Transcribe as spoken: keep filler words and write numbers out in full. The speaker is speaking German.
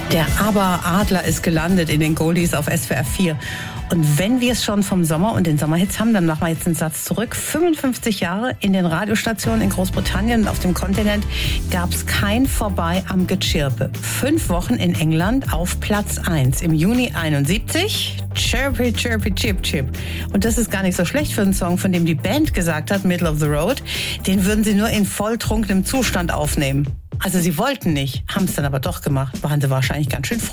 Der Aber-Adler ist gelandet in den Goldies auf S W R vier. Und wenn wir es schon vom Sommer und den Sommerhits haben, dann machen wir jetzt einen Satz zurück. fünfundfünfzig Jahre in den Radiostationen in Großbritannien und auf dem Kontinent gab es kein Vorbei am Gechirpe. Fünf Wochen in England auf Platz eins. Im Juni einundsiebzig, Chirpy, Chirpy, Chip, Chip. Und das ist gar nicht so schlecht für einen Song, von dem die Band gesagt hat, Middle of the Road, den würden sie nur in volltrunkenem Zustand aufnehmen. Also sie wollten nicht, haben es dann aber doch gemacht. Waren sie wahrscheinlich ganz schön froh.